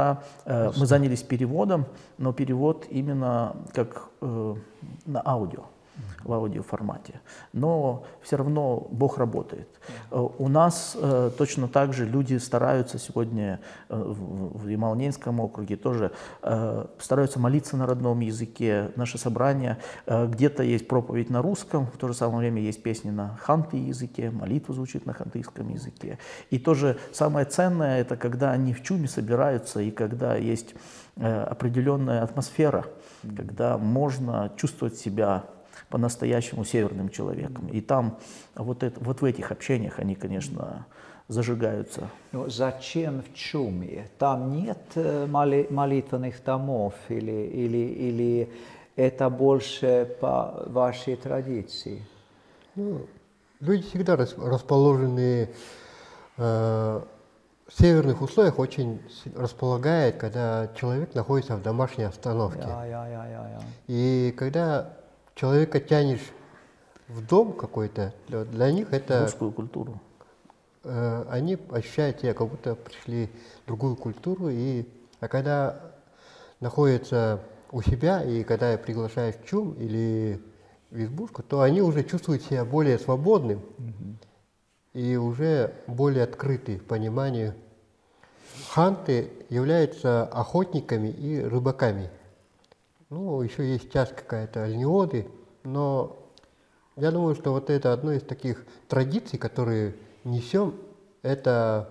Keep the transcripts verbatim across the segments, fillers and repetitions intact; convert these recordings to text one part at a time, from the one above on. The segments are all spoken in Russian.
когда э, мы занялись переводом, но перевод именно как э, на аудио, в аудиоформате. Но все равно Бог работает. Э, у нас э, точно так же люди стараются сегодня э, в, в Ямал-Ненецком округе тоже э, стараются молиться на родном языке. Наше собрание, э, где-то есть проповедь на русском, в то же самое время есть песни на ханты языке, молитва звучит на хантыйском языке. И тоже самое ценное, это когда они в чуме собираются и когда есть э, определенная атмосфера, mm-hmm. когда можно чувствовать себя по-настоящему северным человеком. И там вот, это, вот в этих общениях они, конечно, зажигаются. Но зачем в чуме? Там нет моли, молитвенных домов или, или, или это больше по вашей традиции? Ну, люди всегда расположены э, в северных условиях, очень располагает, когда человек находится в домашней обстановке. Ja, ja, ja, ja, ja. И когда человека тянешь в дом какой-то, для, для них это... Русскую культуру. Э, они ощущают себя, как будто пришли в другую культуру. И, а когда находятся у себя, и когда приглашаешь в чум или в избушку, то они уже чувствуют себя более свободным mm-hmm. и уже более открыты в понимании. Ханты являются охотниками и рыбаками. Ну, еще есть часть какая-то альниоды, но я думаю, что вот это одно из таких традиций, которые несем, это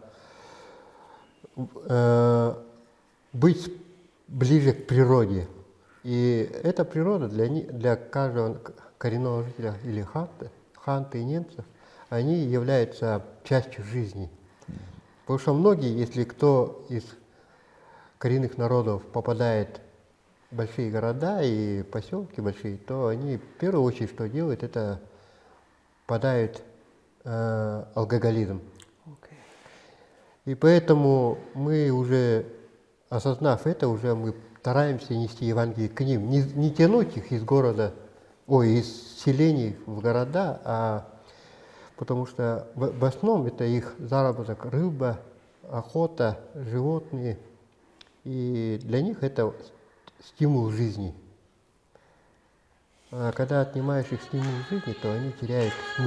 э, быть ближе к природе. И эта природа для, для каждого коренного жителя или ханты, ханты и немцев, они являются частью жизни. Потому что многие, если кто из коренных народов попадает в большие города и поселки большие, то они в первую очередь что делают, это впадают э, алкоголизм. Okay. И поэтому мы уже, осознав это, уже мы стараемся нести Евангелие к ним, не, не тянуть их из города, ой, из селений в города, а потому что в, в основном это их заработок, рыба, охота, животные, и для них это стимул жизни. А когда отнимаешь их стимул жизни, то они теряют смысл.